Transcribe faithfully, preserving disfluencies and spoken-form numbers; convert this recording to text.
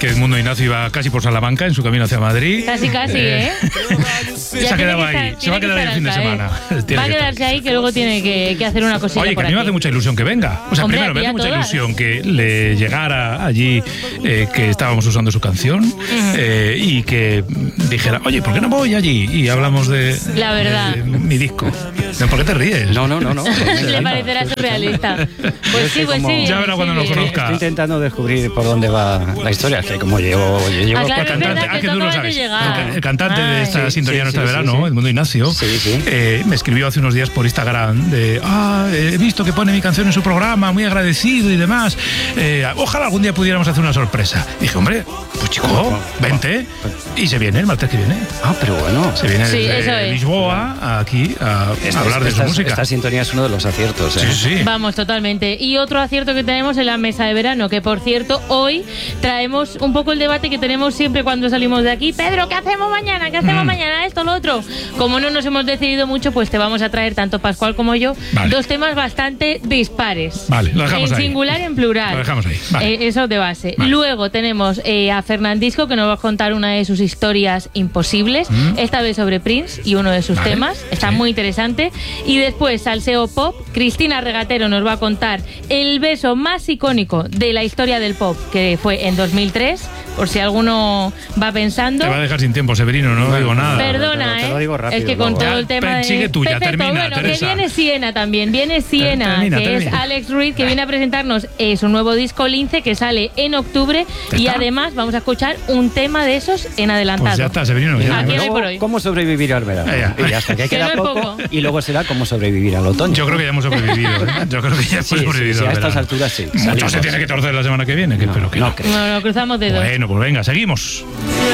que Edmundo Ignacio iba casi por Salamanca en su camino hacia Madrid. Casi, casi, ¿eh? Se ha quedado ahí, estar, se va a quedar ahí el fin de semana. Va a quedarse ahí que luego tiene que, que hacer una cosilla. Oye, que por a mí aquí. me hace mucha ilusión que venga. O sea, Hombre, primero me hace mucha todas. ilusión que le llegara allí eh, que estábamos usando su canción uh-huh. eh, y que dijera, oye, ¿por qué no voy allí? Y hablamos de, La verdad. de, de mi disco. ¿Por qué te ríes? No, no, no. no. Le parecerá surrealista. Pues sí, pues sí. Ya verá cuando nos conozca. Estoy intentando descubrir por dónde va la historia, que como llevo... llevo ah, claro, el cantante, verdad, ah, que tú lo sabes. El, el cantante Ay. de esta sí, sintonía sí, nuestra sí, de verano, sí, sí. Edmundo Ignacio, sí, sí. Eh, me escribió hace unos días por Instagram de, ah, he visto que pone mi canción en su programa, muy agradecido y demás. Eh, ojalá algún día pudiéramos hacer una sorpresa. Y dije, hombre, pues chico, vente. Y se viene el martes que viene. Ah, pero bueno. Se viene sí, desde Lisboa aquí a, esta, a hablar de esta, su música. Esta sintonía es uno de los aciertos. ¿eh? Sí, sí. Vamos, totalmente. Y otro acierto que tenemos en la mesa de verano, que por cierto, hoy traemos un poco el debate que tenemos siempre cuando salimos de aquí. Pedro, ¿qué hacemos mañana? ¿Qué hacemos mm. mañana? Esto, lo otro. Como no nos hemos decidido mucho, pues te vamos a traer, tanto Pascual como yo, vale. dos temas bastante dispares. Vale, lo dejamos en ahí. En singular y en plural. Lo dejamos ahí. Vale. Eh, eso de base. Vale. Luego tenemos eh, a Fernandisco, que nos va a contar una de sus historias imposibles, mm. esta vez sobre Prince y uno de sus vale. temas. Está sí. muy interesante. Y después, Salseo Pop, Cristina Regatero nos va a contar el beso más icónico de la historia del pop, que fue en dos mil tres, por si alguno va pensando. Te va a dejar sin tiempo, Severino, no, no digo nada. Perdona, te lo, te lo digo rápido, es que con luego. todo el tema de... Sigue tuya, Perfecto, termina, bueno, Teresa. que viene Siena también, viene Siena, termina, que termina. es Alex Ruiz, que viene a presentarnos eh, su nuevo disco Lince, que sale en octubre, y además vamos a escuchar un tema de esos en adelantado. Pues ya está, Severino. Ya. Aquí no hay por hoy. ¿Cómo sobrevivir al verano? Ya. Y hasta que, que queda no poco, poco. Y luego será cómo sobrevivir al otoño. Yo creo que ya hemos sobrevivido. ¿eh? Yo creo que ya hemos sí, sobrevivido. Sí, sí, a al estas verano. alturas sí. Mucho se tiene que torcer la semana que viene, que no, espero que no. no. Creo. No, no, cruzamos dedos. Bueno, pues venga, seguimos.